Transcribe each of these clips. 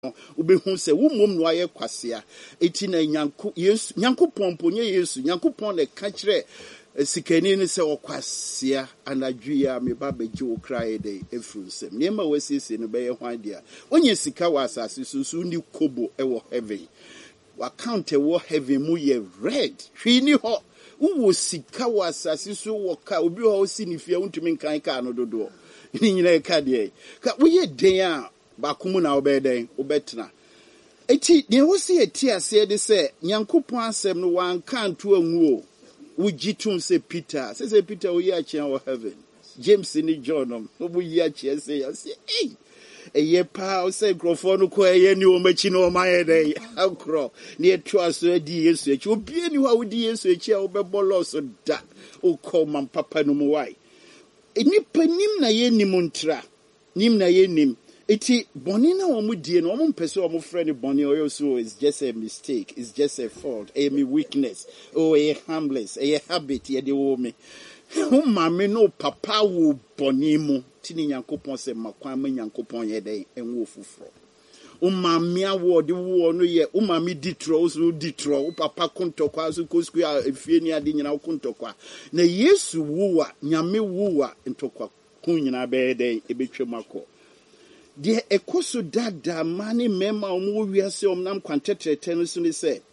Ubehu se wo mom no aye kwasea eti na nyanko Yesu nyanko pomponye Yesu nyanko pon ne ka kire sikani ne se okwasea anadwia me ba beji wo krae de efrunsem niema wasiesie no be ye hwan dia onye sika wa asase susu ni kobo ewo heaven wa count ewo heaven mu ye red hwini ho wo sika wa asase su wo ka obi ho si ni fie untumi nkan ka no dodo ni nyina ka de ka wo ye den a ba kumu na obeden obetna eti ne wo se eti ase de se nyankopon asem no wan kanto anwu o ujitum se Peter se Peter o ye achi o heaven James ni John no ye achi se hey eye pa o se grofo no ko eye ni o machi no ma ye dey akro ne etu aso adi Yesu echi obi ni wa odi Yesu echi a obebolo so da o ko man papa no mu wai enipa nim na ye nim ntra nim na ye nim iti boni na omu die no omu mpese omu friend boni oyo so is just a mistake, it's just a fault, a me weakness, oh a harmless, a habit ye de wo me. Mame no papa wo boni mu tini Nyankopon se makwan me Nyankopon ye den enwo fufro. Mame awo de wo no ye mame ditro so ditro papa kontokwa so kosku afie ni ade nyina kontokwa. Na Yesu wuwa nyame wuwa ntokwa kun nyina be den ebetwem akọ. De ekoso dada mani mema omu wiase omnam kwantetrete no so ni se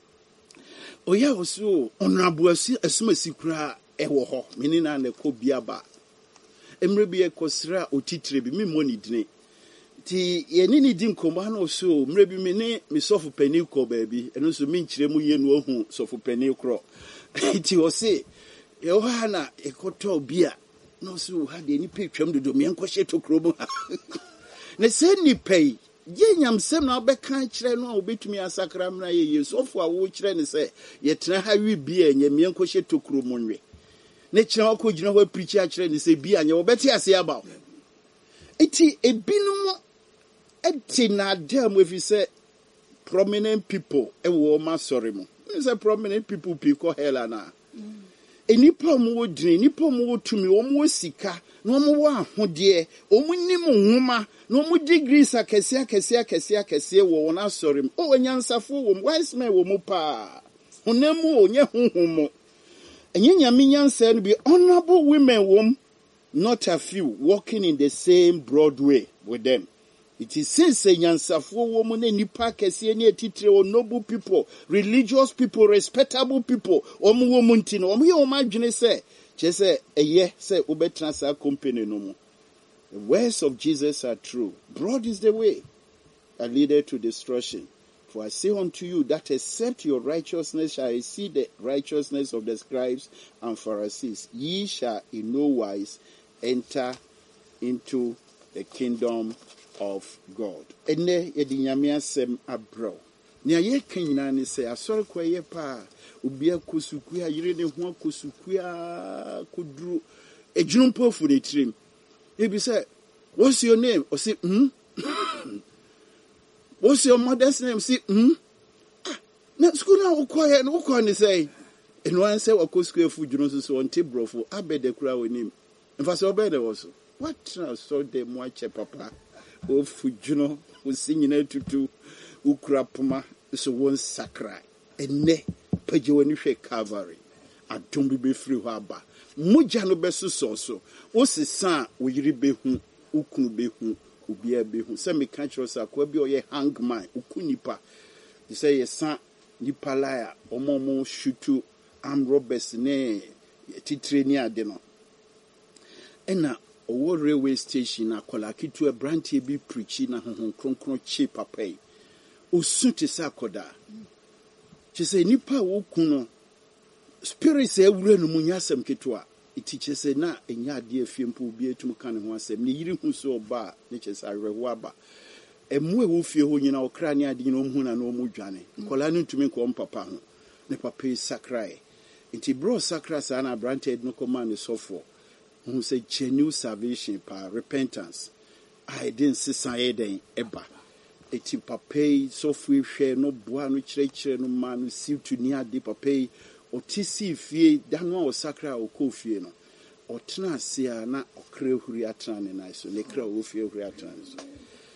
oya oso onrabu asumasi kura ewo ho meni na na ko biaba emre bi ekosra otitire bi mi moni dine ti ye ni di nkomba na oso mre bi meni mi sofu pani ko baabi eno so mi nkire mu ye no ohu sofu pani kro ti o se ye o ha na ekoto bia no so ha de ni petwam dodo mi enko hye to kro mu ne se ni pay ye nyamsem na obeka kire no obetumi asakra mra ye Yesu ofo a wo kire ne se ye tena ha wi bia nyame enko hye to kro mu nwe ne kire akọ gina ho preach a kire ne se bia nya obeti ase aba eti ebinum eti na dem we fi se prominent people e wo ma sorry mo say prominent people call hell na enipa mo wo dini nipa mo wo tumi wo mo sika no mo wo ahode o mo nim nhoma no mo degrees akese wo na sorry o wanyansafo wo wise man wo mo pa onamu onye honhomo enye nyame nyansa no be honorable women wo not a few walking in the same broad way with them. It is since a nyansafo wo mo na nipa kese ni etitire o noble people, religious people, respectable people. Omo wo mo ntino, omo ye o madwene se, che se eye se obetra sa company no mo. The words of Jesus are true. Broad is the way that leadeth to destruction. For I say unto you that except your righteousness shall exceed the righteousness of the scribes and Pharisees, ye shall in no wise enter into the kingdom of God. Ene yedi nyame asem abro. Nia ye kanyina ne se asore kwaye pa obi akosuku ayire ne ho akosuku koduru ejunumpo fu ne trim. Ebi say, what's your name? Or say, what's your mother's name? Say, na school na ukwaye no ukwa ne say. Eno an say akosuku afu junu so on tebrofo abede kura onim. Mfa se obede wo so. What na so dem wa che papa? O fujuno o sinyina tutu ukrapuma so won sakra enne page woni hwe Calvary adom bi be free ho aba muja no beso so o sesa o yiri behu ukunu behu obi a behu se me ka kiro sa kwa bi o ye hangman ukunipa they say yesa nipa laya omomo shutu am robbers ne titire ni ade no ena owo railway station akola kitu brantie bi preachi na honhon kronkron chi papai osunte sakoda chese nipa wo kuno spirit se awure no munyasem ketwa iti chese na enya ade afiempo bi etum kan ho asem ne yiri hu so oba ne chese awewo aba emu e wo fie ho nyina okra ne ade nyina omhu na no omudwane kola no ntumi ko papa ho ne papa sakrai iti bro sakra sa na brantie no command sofo who say genuine salvation par repentance. I didn't see sayeden eba. Eti papai so free share no boa no chire no man no see to near de papai o tisi fie danwa o sakra o kofie no. O tena sia na okre huri atran ne so ne kra o fie huri atran so.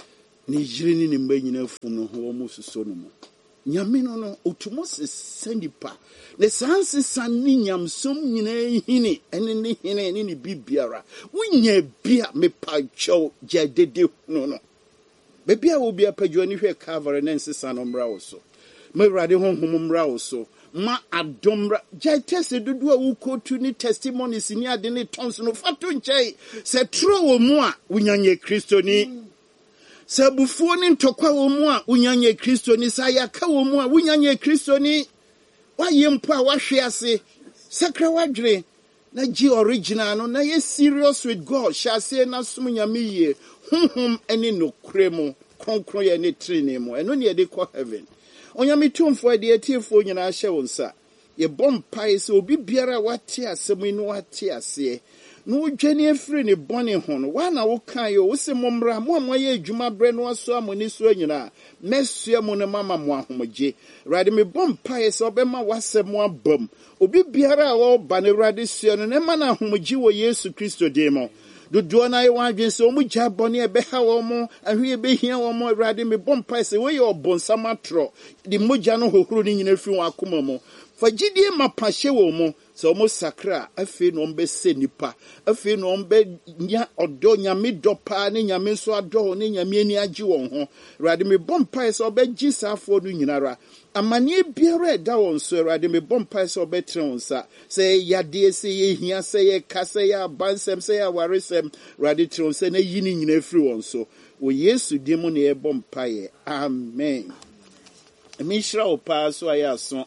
ni jiri ni mba nyina funu ho mo soso no mo nyame no otumo se nipa ne sanse san ni nyamsom nyina hini ene ne hini ene ni bibiara wonya bia me pa chow jadede no bebia wo bia padwo ni hwe cover ne nsesa no mra wo so me rade honhom mra wo so ma adomra jai test dudu a wo kotu ni testimonies ni ade ne tons no fato nchai se tro wo mu a wunyanye kristoni sabufuo ni ntokwa wo mu a wunyanye kristoni sayaka wo mu a wunyanye kristoni waye mpo a wahwe ase sakra wadwere na ji original no na ye serious with God shase na sum nyame ye honhom ene no kremo konkro ye ne trine mu eno ne ye de ko heaven onyame tumfo de atiefo nyina hye wonsa ye bompai se obi biara wate asem inu wate ase no dwane afiri ne bone ho no wana wo kan yo wo se momra mo amoye adwuma bre no aso amoni so nyina mesua mo ne mama mo ahomje rade me bompai se obema wasem abam obi biara wo ba ne rade sua no ne mana ahomje wo Yesu Kristo de mo dodo na ye wadwen se omu gya bone ebe ha wo mo ahwe ebe hia wo mo rade me bompai se we ye obonsama tro di mogya no hohoro ni nyina fi wo akoma mo fagidie mapahye wo mo se omo sakra afi no mbe se nipa afi no mbe nya odo nyame dopa ne nyame so ado ne nyame ani agi won ho rade me bompai se obegi safo no nyinara amane biara da won so rade me bompai se obetre won sa se yade se ye hia se ye kase ya bansem se ya waresem rade tron se na yini nyina firi won so wo Yesu dimo ne e bompai amen emi shira opa so ayaso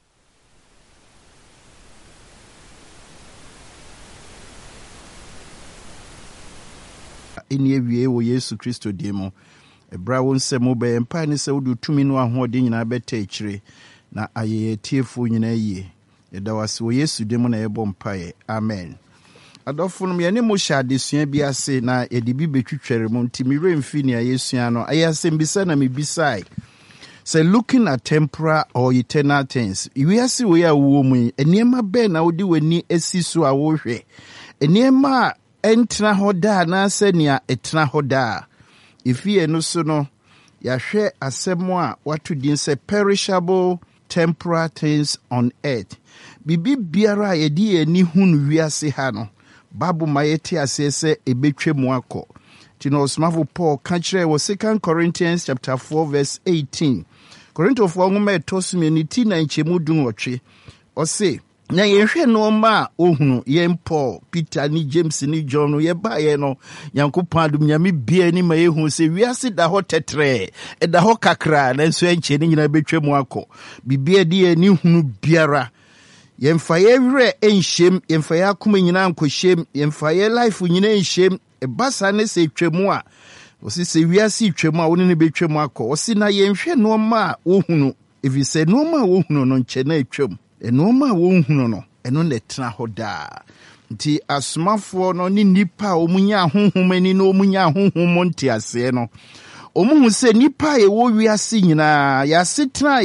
eni ewie wo Yesu Kristo dimo ebra won se mo be empa ne se wodu tumi no ahode nyina beta ekire na ayeye tiefo nyina yie edawase wo Yesu dimo na ebo mpae amen adofo no me ne mo hya adesua bi ase na edibi betwitwere mo ntimi remfi ne ayesua no ayasem bisa na me bisai say looking at temporal or eternal things we ase we ya wo mu eniema be na wodi wani asiso a wo hwe eniema entra hoda na senia etra hoda ifie no so no yahwe asemo a watu din say perishable temporal things on earth bibi biara yedi eni hunu wiase ha no babu mayeti asese ebetwemu akọ tino osmafo Paul kanchire wo 2 Corinthians chapter 4 verse 18 Korinto fo ngoma etosumi ni ti na nchemu dun otwe o se na yehwe no ma ohunu ye Paul Peter ni James ni John no ye ba ye no Yankopɔn adum nyame bia ni ma yehu se wiase da ho tetre e da ho kakra na nso enche ni nyina betwemu akọ bibia di ni hunu biara yemfa ye wre enhyem yemfa ya kuma nyina ankohyem yemfa ye life nyina enhyem e basa ne se twemu a osi se wiase twemu a woni ne betwemu akọ osi na yenhwe no ma ohunu evi se no ma ohunu no nche na etwem eno ma ohunu no eno ne tena hoda nti asomafo no ni nipa omunya ahonhom ani no omunya ahonhom nti ase no omuhu se nipa ye wo wiase nyina ya setena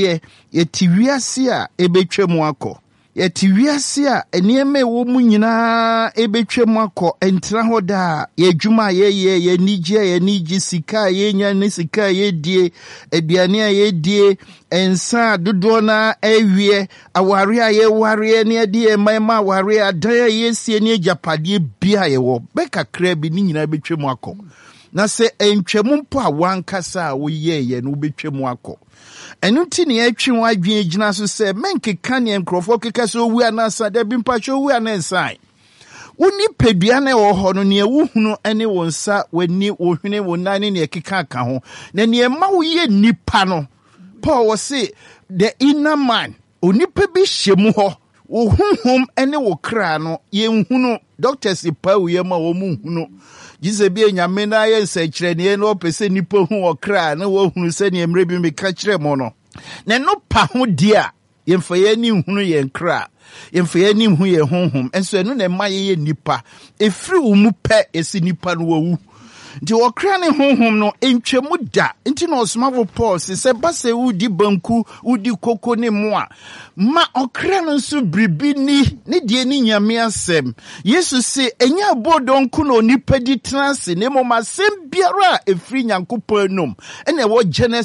yeti wiase a ebetwemu akọ yeti wiase a enieme wo mu nyina ebetwemu akọ entra hoda ye dwuma ye nigi sika ye nya ne sika ye die aduane a ye die ensa dodo na ewie aware a ye ware ne ade mema ware adan ye sie ne japade bia ye wo bekakra bi ni nyina betwemu akọ na se entwemu mpo a wankasa a wo ye no betwemu akọ enu ti ne atwi ho adwen gina so se menkeka ne nkrofo keka so wu anasa da bi mpacho wu anensan woni pedua na wo ho no ne wuhunu ene wonsa wani wohwene wonane ne keka aka ho na ne ma wo ye nipa no Paul was say the inner man onipa bi hyemu ho wo honhom ene wo kra no ye nhunu doctors pa wo ye ma wo mu hunu Jesus be nyame na ye nsekire ne no pese nipa hu wo kra na wo hunu se ne emre bi me ka kire mo no na no pa ho dia yemfa ye ni hunu ye nkra yemfa ye ni hu ye honhom enso eno na ma ye nipa efiri wo mu pe esi nipa no wo nti ɔkra ne honhom no entwemu da nti na ɔsomafo Paul se ba sɛ wodi banku wodi koko ne moa ma ɔkra no nso biribi ni ne deɛ ni nyame asɛm Yesu se enya bodonku no nipa di transe ne moma asɛm biara efiri Nyankopɔn anum ɛna ɛwɔ Genesis